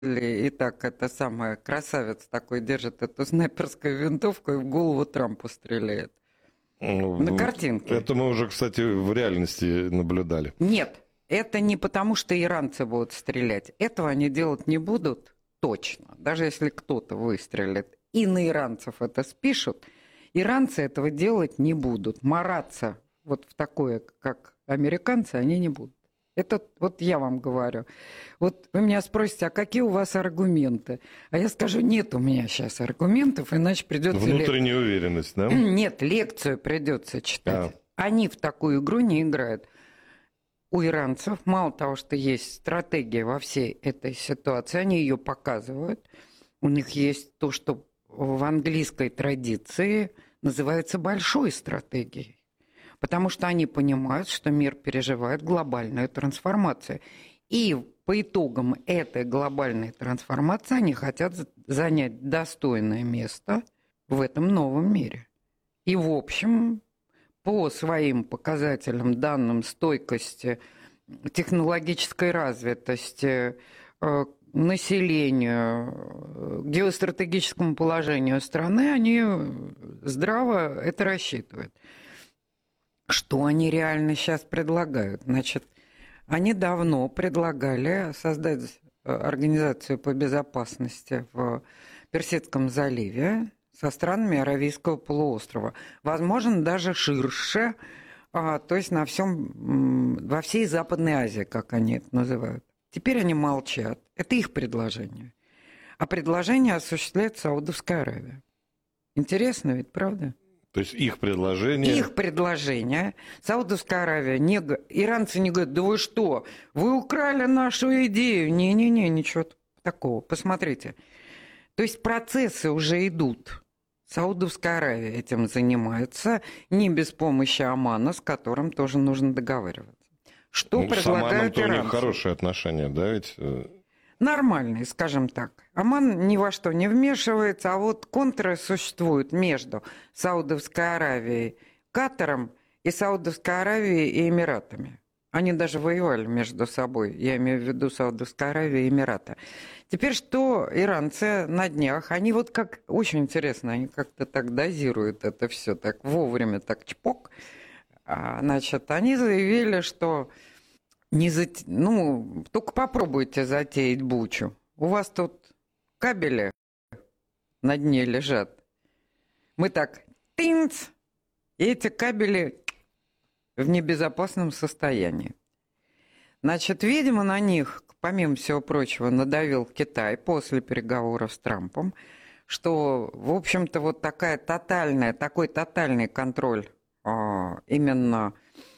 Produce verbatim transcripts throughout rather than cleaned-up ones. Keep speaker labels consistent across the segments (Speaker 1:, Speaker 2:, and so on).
Speaker 1: и так это самое, красавец такой держит эту снайперскую винтовку и в голову Трампу стреляет.
Speaker 2: Ну,
Speaker 1: На картинке.
Speaker 2: Это мы уже, кстати, в реальности наблюдали.
Speaker 1: Нет, это не потому, что иранцы будут стрелять. Этого они делать не будут точно. Даже если кто-то выстрелит и на иранцев это спишут, иранцы этого делать не будут. Мараться вот в такое, как американцы, они не будут. Это вот я вам говорю. Вот вы меня спросите, а какие у вас аргументы? А я скажу, нет у меня сейчас аргументов, иначе придется...
Speaker 2: Внутренняя лек... уверенность, да?
Speaker 1: Нет, лекцию придется читать. А. Они в такую игру не играют. У иранцев мало того, что есть стратегия во всей этой ситуации, они ее показывают. У них есть то, что в английской традиции называется большой стратегией. Потому что они понимают, что мир переживает глобальную трансформацию. И по итогам этой глобальной трансформации они хотят занять достойное место в этом новом мире. И, в общем, по своим показателям, данным стойкости, технологической развитости, населению, геостратегическому положению страны, они здраво это рассчитывают. Что они реально сейчас предлагают? Значит, они давно предлагали создать организацию по безопасности в Персидском заливе со странами Аравийского полуострова. Возможно, даже ширше, то есть на всем, во всей Западной Азии, как они это называют. Теперь они молчат. Это их предложение. А предложение осуществляет Саудовская Аравия. Интересно ведь, правда?
Speaker 2: То есть их предложение...
Speaker 1: Их предложение. Саудовская Аравия, не... иранцы не говорят, да вы что, вы украли нашу идею. Не-не-не, ничего такого. Посмотрите. То есть процессы уже идут. Саудовская Аравия этим занимается, не без помощи Омана, с которым тоже нужно договариваться. Что ну, предлагают иранцы?
Speaker 2: У них хорошие отношения, да, ведь...
Speaker 1: Нормальные, скажем так. Оман ни во что не вмешивается, а вот контры существуют между Саудовской Аравией, Катаром и Саудовской Аравией и Эмиратами. Они даже воевали между собой, я имею в виду Саудовская Аравия и Эмираты. Теперь что иранцы на днях, они вот как, очень интересно, они как-то так дозируют это все, так вовремя, так чпок. Значит, они заявили, что... Не зат... Ну, только попробуйте затеять бучу. У вас тут кабели на дне лежат. Мы так тынц, и эти кабели в небезопасном состоянии. Значит, видимо, на них, помимо всего прочего, надавил Китай после переговоров с Трампом, что, в общем-то, вот такая тотальная, такой тотальный контроль а, именно...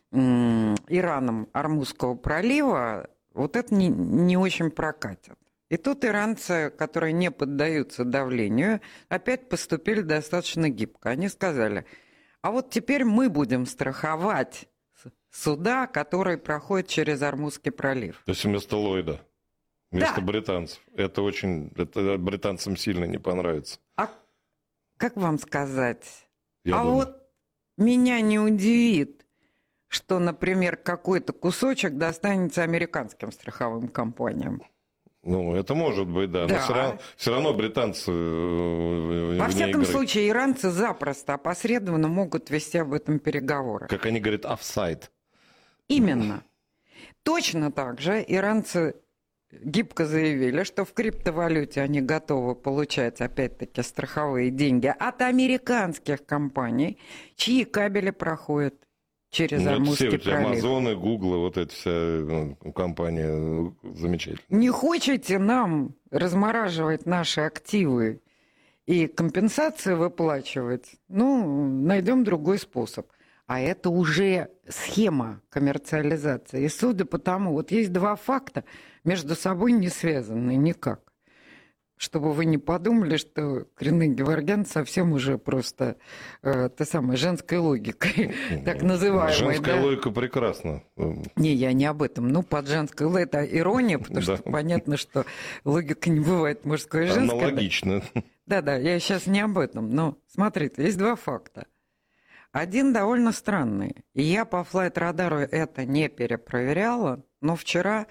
Speaker 1: Ираном Ормузского пролива, вот это не, не очень прокатит. И тут иранцы, которые не поддаются давлению, опять поступили достаточно гибко. Они сказали, а вот теперь мы будем страховать суда, которые проходят через Ормузский пролив.
Speaker 2: То есть вместо Ллойда, вместо
Speaker 1: да.
Speaker 2: британцев. Это очень, это британцам сильно не понравится.
Speaker 1: А как вам сказать?
Speaker 2: Я
Speaker 1: а
Speaker 2: думаю.
Speaker 1: вот меня не удивит, что, например, какой-то кусочек достанется американским страховым компаниям.
Speaker 2: Ну, это может быть, да.
Speaker 1: да.
Speaker 2: Но все равно, все равно британцы...
Speaker 1: Во всяком игры. случае, иранцы запросто опосредованно могут вести об этом переговоры.
Speaker 2: Как они говорят, офсайд.
Speaker 1: Именно. Точно так же иранцы гибко заявили, что в криптовалюте они готовы получать, опять-таки, страховые деньги от американских компаний, чьи кабели проходят через ну, Ормузский
Speaker 2: все,
Speaker 1: пролив.
Speaker 2: Амазоны, Гуглы, вот эта вся ну, компания замечательная.
Speaker 1: Не хотите нам размораживать наши активы и компенсации выплачивать? Ну, найдем другой способ. А это уже схема коммерциализации. И судя по тому, вот есть два факта, между собой не связанные никак. Чтобы вы не подумали, что коренные геворгян совсем уже просто э, та самая женской логикой, так называемой.
Speaker 2: Женская
Speaker 1: да?
Speaker 2: логика прекрасна.
Speaker 1: Не, я не об этом. Ну, под женской логикой это ирония, потому да. что понятно, что логика не бывает мужской и женской.
Speaker 2: Аналогично.
Speaker 1: Да-да, я сейчас не об этом. Но смотрите, есть два факта. Один довольно странный. И я по флайт-радару это не перепроверяла, но вчера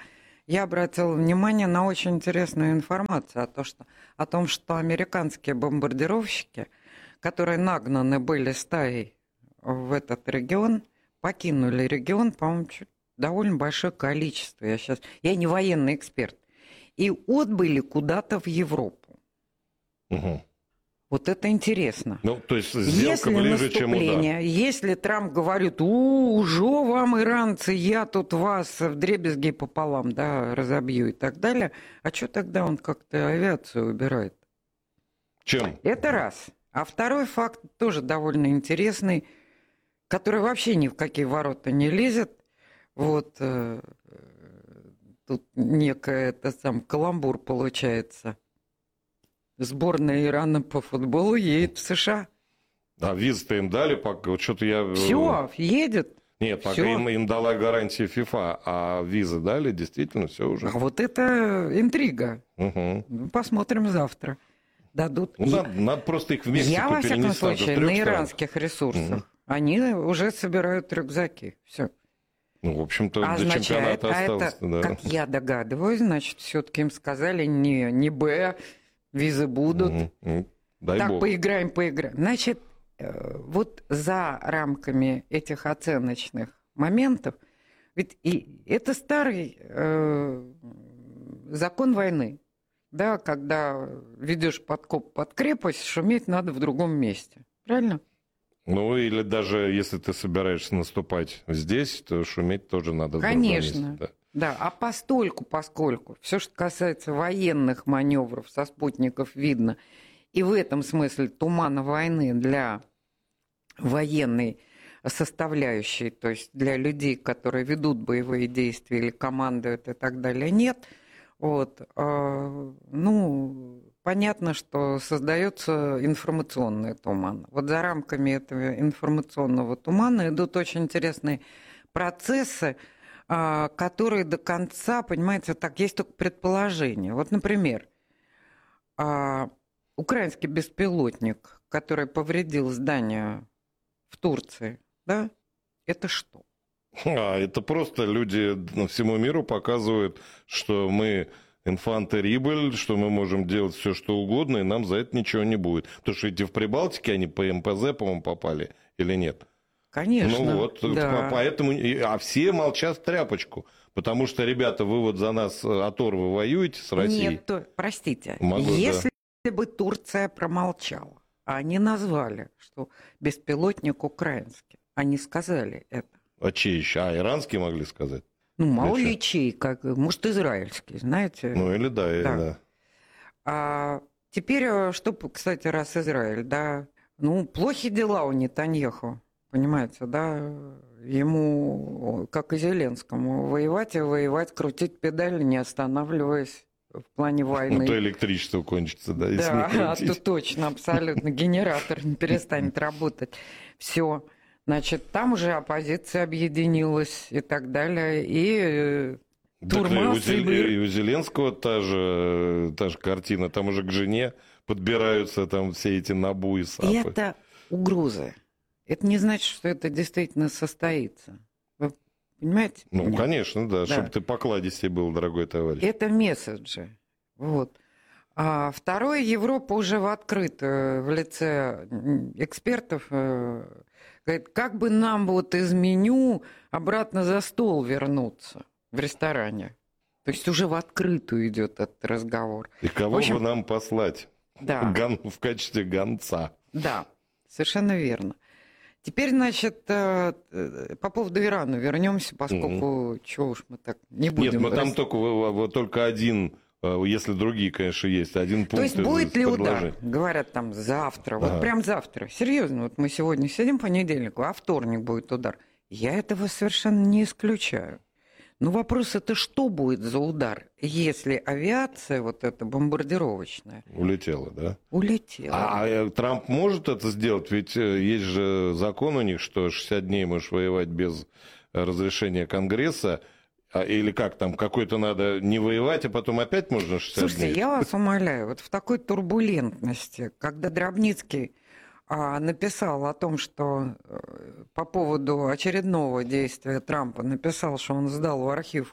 Speaker 1: я обратила внимание на очень интересную информацию о, том, что, о том, что американские бомбардировщики, которые нагнаны были стаей в этот регион, покинули регион, по-моему, чуть довольно большое количество. Я сейчас, я не военный эксперт. И отбыли куда-то в Европу.
Speaker 2: Угу.
Speaker 1: Вот это интересно.
Speaker 2: Ну, то есть сделка
Speaker 1: если
Speaker 2: ближе, чем удар.
Speaker 1: Если Трамп говорит, у, уже вам, иранцы, я тут вас вдребезги пополам, да, разобью и так далее, а что тогда он как-то авиацию убирает?
Speaker 2: Чем?
Speaker 1: Это раз. А второй факт тоже довольно интересный, который вообще ни в какие ворота не лезет. Вот э, тут некое это сам каламбур получается. Сборная Ирана по футболу едет в США.
Speaker 2: А визы-то им дали, пока вот что-то я...
Speaker 1: Все, едет.
Speaker 2: Нет, пока
Speaker 1: Всё.
Speaker 2: им, им дала гарантия ФИФА, а визы дали, действительно, все уже.
Speaker 1: А вот это интрига.
Speaker 2: Угу.
Speaker 1: Посмотрим завтра. Дадут.
Speaker 2: Ну, надо, надо просто их в Мексику
Speaker 1: Я, во всяком
Speaker 2: перенести.
Speaker 1: случае, на иранских ресурсах. Угу. Они уже собирают рюкзаки. Все.
Speaker 2: Ну, в общем-то,
Speaker 1: а
Speaker 2: до
Speaker 1: означает,
Speaker 2: чемпионата
Speaker 1: а
Speaker 2: осталось.
Speaker 1: Это,
Speaker 2: да.
Speaker 1: как я догадываюсь, значит, все-таки им сказали не, не Б, визы будут.
Speaker 2: Угу. Дай
Speaker 1: так,
Speaker 2: бог.
Speaker 1: поиграем, поиграем. Значит, вот за рамками этих оценочных моментов, ведь и это старый э, закон войны, да, когда ведешь подкоп под крепость, шуметь надо в другом месте, правильно?
Speaker 2: Ну, или даже если ты собираешься наступать здесь, то шуметь тоже надо в другом месте.
Speaker 1: Конечно,
Speaker 2: да.
Speaker 1: да. А постольку, поскольку все, что касается военных маневров, со спутников видно, и в этом смысле тумана войны для военной составляющей, то есть для людей, которые ведут боевые действия или командуют и так далее, нет. Вот. Ну, понятно, что создается информационный туман. Вот за рамками этого информационного тумана идут очень интересные процессы, которые до конца, понимаете, так, есть только предположение. Вот, например, украинский беспилотник, который повредил здание в Турции, да, это что?
Speaker 2: А, это просто люди всему миру показывают, что мы инфантерибль, что мы можем делать все, что угодно, и нам за это ничего не будет. Потому что эти в Прибалтике, они по эм пэ зэ, по-моему, попали или нет?
Speaker 1: Конечно.
Speaker 2: Ну вот,
Speaker 1: да.
Speaker 2: поэтому, а все молчат в тряпочку. Потому что, ребята, вы вот за нас, Атор, вы воюете с Россией?
Speaker 1: Нет, то, простите,
Speaker 2: Могу,
Speaker 1: если
Speaker 2: да.
Speaker 1: бы Турция промолчала, а они назвали, что беспилотник украинский, они сказали это.
Speaker 2: А чей еще? А, иранские могли сказать?
Speaker 1: Ну, мало ли чей, как, может, израильский, знаете.
Speaker 2: Ну, или да, или
Speaker 1: да.
Speaker 2: да.
Speaker 1: А теперь, что, кстати, раз Израиль, да, ну, плохи дела у Нетаньяху, понимаете, да, ему, как и Зеленскому, воевать и воевать, крутить педали, не останавливаясь в плане войны.
Speaker 2: Ну, то электричество кончится, да, если не
Speaker 1: Да,
Speaker 2: крутить.
Speaker 1: то точно, абсолютно, генератор не перестанет работать. Все. Значит, там уже оппозиция объединилась и так далее. И турма,
Speaker 2: у,
Speaker 1: Сибирь.
Speaker 2: И у Зеленского та же, та же картина. Там уже к жене подбираются там все эти набу и сапы.
Speaker 1: И это угрозы. Это не значит, что это действительно состоится. Вы понимаете?
Speaker 2: Ну,
Speaker 1: меня?
Speaker 2: конечно, да,
Speaker 1: да.
Speaker 2: чтобы ты покладистее был, дорогой товарищ.
Speaker 1: Это месседжи. Вот. А второе, Европа уже в открытую, в лице экспертов, говорит, как бы нам вот из меню обратно за стол вернуться в ресторане. То есть уже в открытую идет этот разговор.
Speaker 2: И кого
Speaker 1: в общем,
Speaker 2: бы нам послать
Speaker 1: да.
Speaker 2: Гон, в качестве гонца?
Speaker 1: Да, совершенно верно. Теперь, значит, по поводу Ирана вернемся, поскольку, mm-hmm. чего уж мы так не будем...
Speaker 2: Нет, мы
Speaker 1: рас...
Speaker 2: там только, только один... Если другие, конечно, есть, один пункт.
Speaker 1: То есть будет ли
Speaker 2: предложений.
Speaker 1: удар? Говорят, там завтра, вот
Speaker 2: ага.
Speaker 1: прям завтра. Серьезно, вот мы сегодня сидим понедельник, а вторник будет удар. Я этого совершенно не исключаю. Но вопрос это что будет за удар, если авиация вот эта бомбардировочная...
Speaker 2: Улетела, да?
Speaker 1: Улетела.
Speaker 2: А, а Трамп может это сделать? Ведь есть же закон у них, что шестьдесят дней можешь воевать без разрешения Конгресса. Или как там, какой-то надо не воевать, а потом опять можно шестьдесят
Speaker 1: Слушайте,
Speaker 2: дней?
Speaker 1: я вас умоляю, вот в такой турбулентности, когда Дробницкий а, написал о том, что а, по поводу очередного действия Трампа написал, что он сдал в архив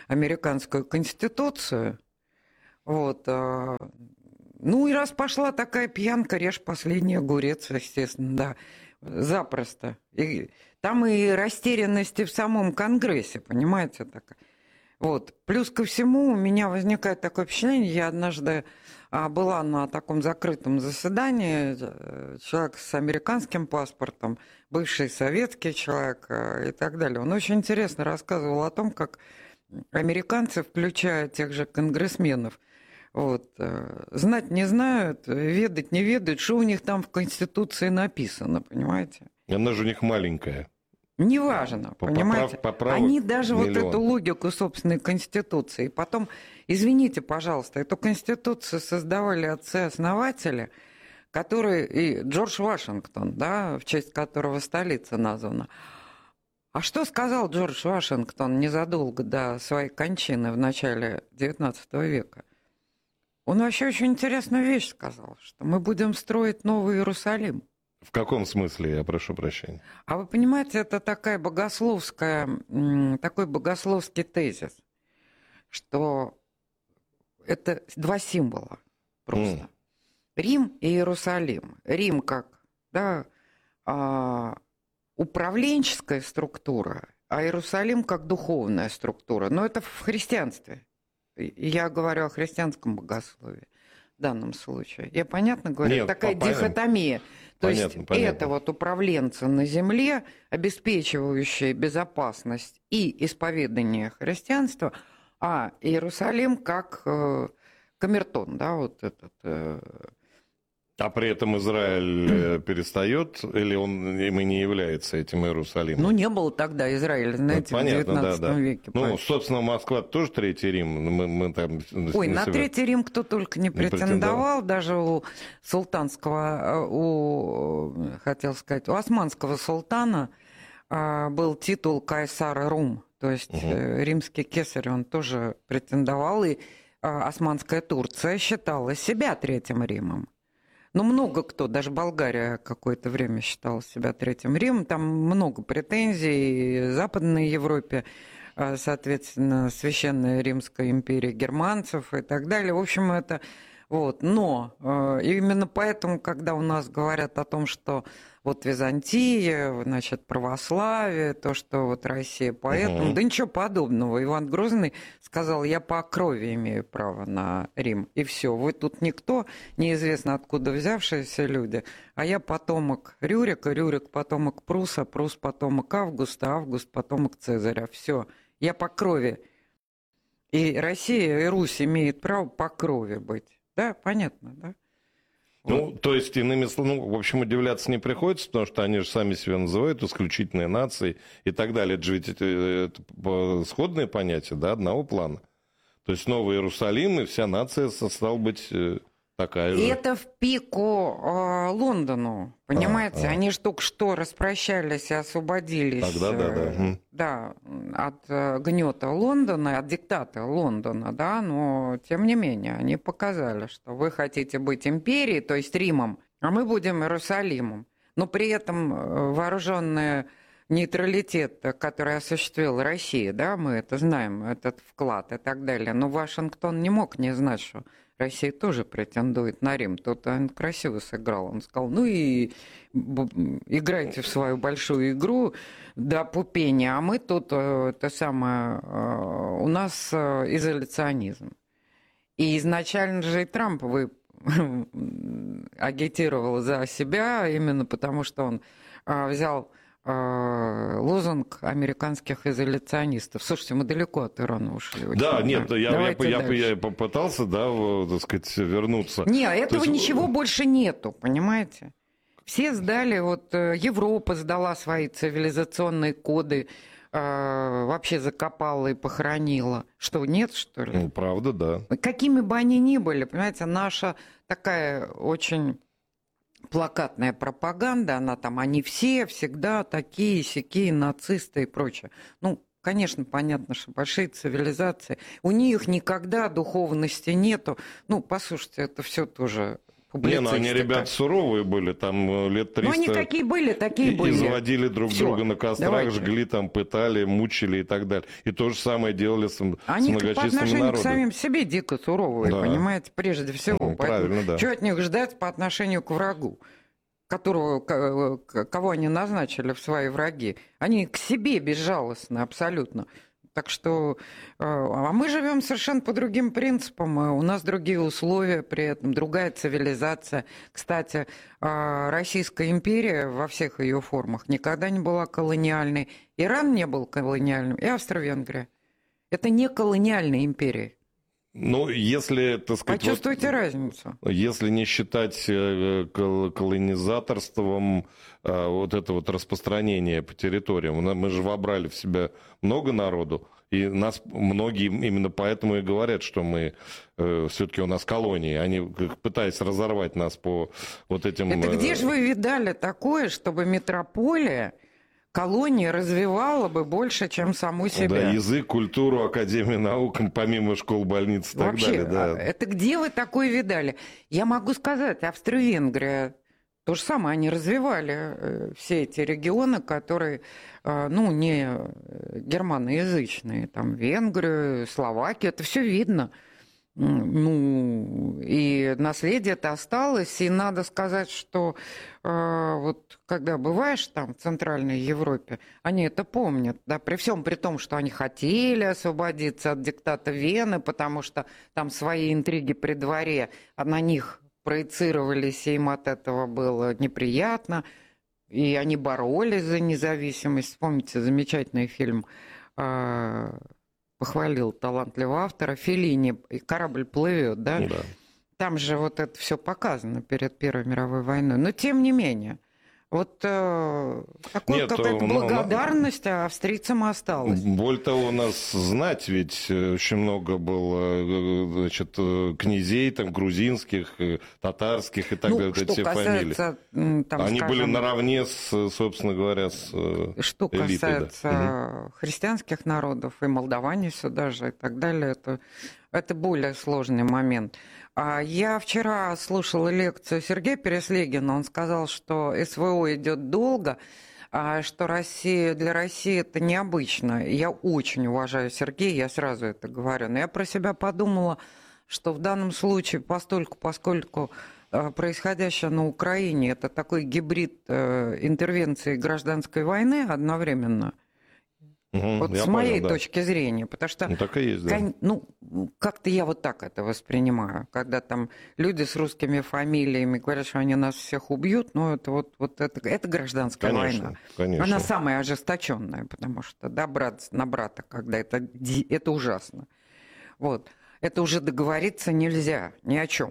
Speaker 1: американскую конституцию. Вот. Ну и раз пошла такая пьянка, режь последний огурец, естественно, да, запросто. И там и растерянности в самом Конгрессе, понимаете, такая. Вот. Плюс ко всему у меня возникает такое впечатление, я однажды а, была на таком закрытом заседании, человек с американским паспортом, бывший советский человек а, и так далее. Он очень интересно рассказывал о том, как американцы, включая тех же конгрессменов, вот, а, знать не знают, ведать не ведают, что у них там в Конституции написано, понимаете?
Speaker 2: Она же у них маленькая.
Speaker 1: Неважно,
Speaker 2: Поправ-
Speaker 1: понимаете?
Speaker 2: поправок
Speaker 1: Они даже
Speaker 2: миллион.
Speaker 1: вот эту логику собственной Конституции. Потом, извините, пожалуйста, эту Конституцию создавали отцы-основатели, которые... И Джордж Вашингтон, да, в честь которого столица названа. А что сказал Джордж Вашингтон незадолго до своей кончины в начале девятнадцатого века? Он вообще очень интересную вещь сказал, что мы будем строить Новый Иерусалим.
Speaker 2: В каком смысле, я прошу прощения?
Speaker 1: А вы понимаете, это такая богословская, такой богословский тезис, что это два символа просто. Mm. Рим и Иерусалим. Рим как, да, управленческая структура, а Иерусалим как духовная структура. Но это в христианстве. Я говорю о христианском богословии в данном случае. Я понятно говорю?
Speaker 2: Нет,
Speaker 1: такая
Speaker 2: понятно.
Speaker 1: дихотомия. То
Speaker 2: Понятно,
Speaker 1: есть
Speaker 2: понятно.
Speaker 1: это вот управленцы на земле, обеспечивающие безопасность и исповедание христианства, а Иерусалим как э, камертон, да, вот этот... Э...
Speaker 2: А при этом Израиль перестает, или он им и не является этим Иерусалимом?
Speaker 1: Ну, не было тогда Израиля, знаете,
Speaker 2: ну, понятно,
Speaker 1: в девятнадцатом
Speaker 2: да, да.
Speaker 1: веке.
Speaker 2: Ну,
Speaker 1: поэтому.
Speaker 2: собственно, Москва тоже Третий Рим. Мы, мы там
Speaker 1: Ой,
Speaker 2: на,
Speaker 1: на
Speaker 2: себя...
Speaker 1: Третий Рим кто только не,
Speaker 2: не
Speaker 1: претендовал,
Speaker 2: претендовал,
Speaker 1: даже у султанского, у, хотел сказать, у османского султана был титул Кайсара Рум, то есть угу. римский кесарь, он тоже претендовал, и османская Турция считала себя Третьим Римом. Ну, много кто, даже Болгария какое-то время считала себя Третьим Римом, там много претензий в Западной Европе, соответственно, Священная Римская империя германцев и так далее. В общем, это вот. Но именно поэтому, когда у нас говорят о том, что вот Византия, значит, православие, то, что вот Россия поэтому, угу. да ничего подобного. Иван Грозный сказал, я по крови имею право на Рим. И все, вы тут никто, неизвестно откуда взявшиеся люди, а я потомок Рюрика, Рюрик потомок Пруса, Прус потомок Августа, Август потомок Цезаря. Все, я по крови. И Россия, и Русь имеет право по крови быть. Да, понятно, да?
Speaker 2: Ну, то есть, иными словами, ну, в общем, удивляться не приходится, потому что они же сами себя называют исключительной нацией и так далее. Это же ведь это, это сходные понятия, да, одного плана. То есть, Новый Иерусалим и вся нация, стала быть, такая же.
Speaker 1: И это в пику э, Лондону, понимаете? А, а. Они же только что распрощались и освободились.
Speaker 2: Тогда, да, да.
Speaker 1: Э, да, от э, гнета Лондона, от диктата Лондона, да, но тем не менее они показали, что вы хотите быть империей, то есть Римом, а мы будем Иерусалимом. Но при этом вооруженные нейтралитет, который осуществила Россия, да, мы это знаем, этот вклад и так далее. Но Вашингтон не мог не знать, что Россия тоже претендует на Рим. Тут он красиво сыграл. Он сказал, ну и играйте в свою большую игру до пупения, а мы тут, это самое, у нас изоляционизм. И изначально же и Трамп вы агитировал за себя, именно потому что он взял лозунг американских изоляционистов. Слушайте, мы далеко от Ирана ушли. Очень.
Speaker 2: Да, нет, я, я, я, я,
Speaker 1: я
Speaker 2: попытался, да, так сказать, вернуться.
Speaker 1: Нет, этого
Speaker 2: есть...
Speaker 1: ничего больше нету, понимаете? Все сдали, вот Европа сдала свои цивилизационные коды, э, вообще закопала и похоронила. Что, нет, что ли?
Speaker 2: Ну, правда, да.
Speaker 1: Какими бы они ни были, понимаете, наша такая очень... плакатная пропаганда, она там, они все всегда такие, сякие, нацисты и прочее. Ну, конечно, понятно, что большие цивилизации, у них никогда духовности нету. Ну, послушайте, это все тоже
Speaker 2: Не, ну они, ребята, суровые были, там лет триста...
Speaker 1: Ну, они какие были, такие
Speaker 2: и,
Speaker 1: были.
Speaker 2: Изводили друг
Speaker 1: Всё,
Speaker 2: друга на кострах,
Speaker 1: давайте.
Speaker 2: жгли, там, пытали, мучили и так далее. И то же самое делали с,
Speaker 1: они
Speaker 2: с многочисленными
Speaker 1: по отношению
Speaker 2: народами.
Speaker 1: к самим себе дико суровые,
Speaker 2: Да.
Speaker 1: понимаете, прежде всего.
Speaker 2: Ну,
Speaker 1: Поэтому
Speaker 2: правильно, да.
Speaker 1: что от них ждать по отношению к врагу, которого, кого они назначили в свои враги? Они к себе безжалостны абсолютно. Так что, а мы живем совершенно по другим принципам, у нас другие условия при этом, другая цивилизация. Кстати, Российская империя во всех ее формах никогда не была колониальной. Иран не был колониальным, и Австро-Венгрия. Это не колониальные империи.
Speaker 2: Ну, если, так сказать...
Speaker 1: Почувствуйте
Speaker 2: вот,
Speaker 1: разницу.
Speaker 2: Если не считать колонизаторством вот это вот распространение по территориям, мы же вобрали в себя много народу, и нас многие именно поэтому и говорят, что мы все-таки у нас колонии, они пытаясь разорвать нас по вот этим...
Speaker 1: Это где же вы видали такое, чтобы метрополия... колония развивала бы больше, чем саму себя.
Speaker 2: Да, язык, культуру, Академию наук, помимо школ, больниц и так
Speaker 1: Вообще,
Speaker 2: далее. Да.
Speaker 1: Это где вы такое видали? Я могу сказать, Австро-Венгрия, то же самое, они развивали все эти регионы, которые, ну, не германоязычные, там, Венгрию, Словакию, это все видно. Ну, и наследие это осталось, и надо сказать, что э, вот когда бываешь там в Центральной Европе, они это помнят, да, при всем при том, что они хотели освободиться от диктата Вены, потому что там свои интриги при дворе, а на них проецировались, и им от этого было неприятно, и они боролись за независимость. Вспомните замечательный фильм э, похвалил талантливого автора Феллини, «Корабль плывет», да?
Speaker 2: Да.
Speaker 1: Там же вот это все показано перед Первой мировой войной. Но тем не менее, вот э, такой, какая-то благодарность на... австрийцам осталась.
Speaker 2: Более того, у нас знать ведь очень много было, значит, князей там грузинских, татарских и так
Speaker 1: ну,
Speaker 2: далее,
Speaker 1: что
Speaker 2: все
Speaker 1: касается,
Speaker 2: фамилии.
Speaker 1: Там,
Speaker 2: Они
Speaker 1: скажем,
Speaker 2: были наравне, с, собственно говоря, с
Speaker 1: что
Speaker 2: элитой,
Speaker 1: касается
Speaker 2: да.
Speaker 1: христианских народов и молдаване сюда же и так далее, это, это более сложный момент. Я вчера слушала лекцию Сергея Переслегина, он сказал, что СВО идет долго, что Россия, для России это необычно. Я очень уважаю Сергея, я сразу это говорю, но я про себя подумала, что в данном случае, постольку, поскольку происходящее на Украине это такой гибрид интервенции и гражданской войны одновременно,
Speaker 2: Угу,
Speaker 1: вот с
Speaker 2: понял,
Speaker 1: моей
Speaker 2: да.
Speaker 1: точки зрения, потому что
Speaker 2: ну, так и есть, да.
Speaker 1: кон... ну, как-то я вот так это воспринимаю, когда там люди с русскими фамилиями говорят, что они нас всех убьют, ну это вот, вот это, это гражданская
Speaker 2: конечно,
Speaker 1: война.
Speaker 2: Конечно.
Speaker 1: Она самая ожесточенная, потому что, да, брат на брата, когда это, это ужасно. Вот. Это уже договориться нельзя ни о чем.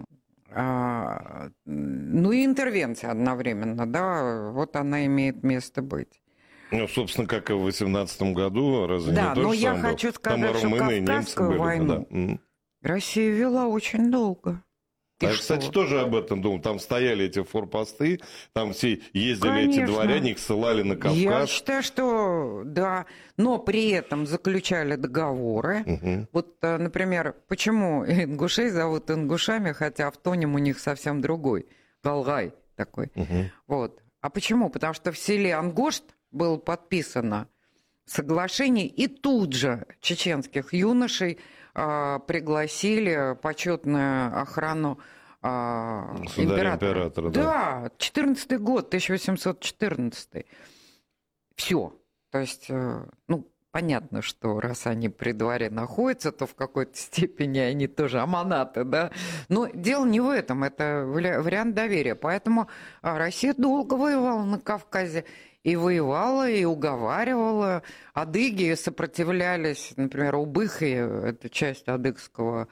Speaker 1: А, ну и интервенция одновременно, да, вот она имеет место быть.
Speaker 2: Ну, собственно, как и в восемнадцатом году, разве
Speaker 1: да,
Speaker 2: не то
Speaker 1: но
Speaker 2: же
Speaker 1: я
Speaker 2: самое
Speaker 1: хочу
Speaker 2: было?
Speaker 1: сказать,
Speaker 2: Там
Speaker 1: что
Speaker 2: румыны и немцы
Speaker 1: Кавказскую
Speaker 2: были.
Speaker 1: войну
Speaker 2: Да.
Speaker 1: Россия вела очень долго. И
Speaker 2: а я,
Speaker 1: что?
Speaker 2: кстати, тоже об этом думал. Там стояли эти форпосты, там все ездили
Speaker 1: Конечно.
Speaker 2: эти дворяне, их ссылали на Кавказ.
Speaker 1: Я считаю, что да, но при этом заключали договоры.
Speaker 2: Угу.
Speaker 1: Вот, например, почему ингушей зовут ингушами, хотя автоним у них совсем другой. Галгай такой.
Speaker 2: Угу.
Speaker 1: Вот. А почему? Потому что в селе Ангошт было подписано соглашение, и тут же чеченских юношей а, пригласили почетную охрану а, императора.
Speaker 2: императора. Да,
Speaker 1: да, четырнадцатый год, тысяча восемьсот четырнадцатый. Все. То есть, ну, понятно, что раз они при дворе находятся, то в какой-то степени они тоже аманаты, да. Но дело не в этом, это вариант доверия. Поэтому Россия долго воевала на Кавказе. И воевала, и уговаривала. Адыги сопротивлялись, например, убыхи, это часть адыгского,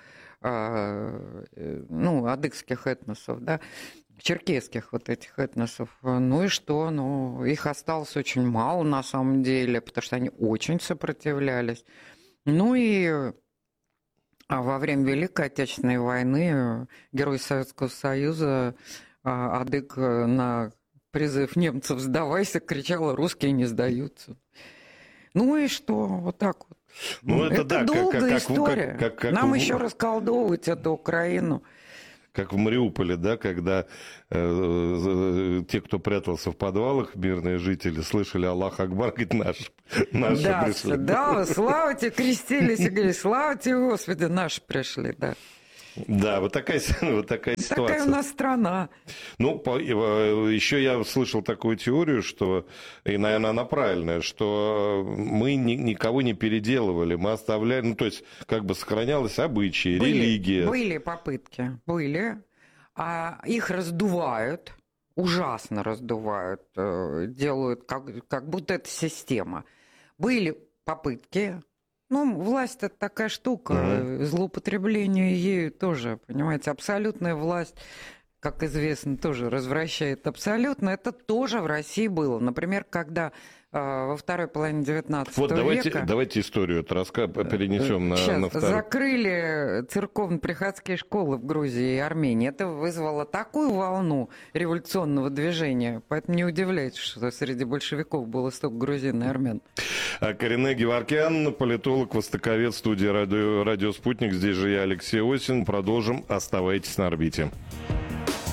Speaker 1: ну, адыгских этносов, да, черкесских вот этих этносов. Ну и что? Ну, их осталось очень мало на самом деле, потому что они очень сопротивлялись. Ну и во время Великой Отечественной войны герой Советского Союза адыг на призыв немцев «сдавайся» кричала: «Русские не сдаются». Ну и что? Вот так вот.
Speaker 2: Ну, это,
Speaker 1: это
Speaker 2: да,
Speaker 1: долгая
Speaker 2: как, как,
Speaker 1: история.
Speaker 2: Как, как, как,
Speaker 1: Нам
Speaker 2: как...
Speaker 1: еще расколдовывать эту Украину.
Speaker 2: как в Мариуполе, да, когда э, те, кто прятался в подвалах, мирные жители, слышали «Аллах Акбар», говорит, наши, наши
Speaker 1: да,
Speaker 2: пришли.
Speaker 1: Да, слава тебе, крестились и говорили, слава тебе, Господи, наши пришли, да.
Speaker 2: Да, вот такая, вот такая ситуация.
Speaker 1: Такая у нас страна.
Speaker 2: Ну, по, еще я слышал такую теорию, что, и, наверное, она правильная, что мы ни, никого не переделывали, мы оставляли, ну, то есть, как бы сохранялось обычаи,
Speaker 1: были,
Speaker 2: религия.
Speaker 1: Были попытки, были. А их раздувают, ужасно раздувают, делают, как, как будто это система. Были попытки. Ну, власть – это такая штука, mm-hmm. злоупотребление ею тоже, понимаете, абсолютная власть, как известно, тоже развращает абсолютно. Это тоже в России было. Например, когда э, во второй половине девятнадцатого
Speaker 2: вот давайте,
Speaker 1: века...
Speaker 2: давайте историю это раска... перенесем на,
Speaker 1: Сейчас,
Speaker 2: на второй.
Speaker 1: Закрыли церковно-приходские школы в Грузии и Армении. Это вызвало такую волну революционного движения, поэтому не удивляйтесь, что среди большевиков было столько грузин и армян.
Speaker 2: Каринэ Геворкян, политолог, востоковед, студия радио, «Радио Спутник». Здесь же я, Алексей Осин. Продолжим. Оставайтесь на орбите.